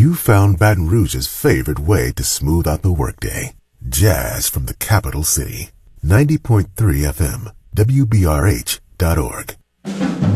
You found Baton Rouge's favorite way to smooth out the workday. Jazz from the capital city. 90.3 FM, WBRH.org.